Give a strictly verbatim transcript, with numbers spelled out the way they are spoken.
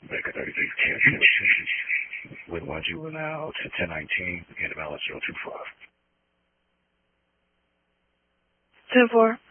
Baker thirty-six, Kansas. With one juvenile to ten nineteen, and about zero two five. ten four.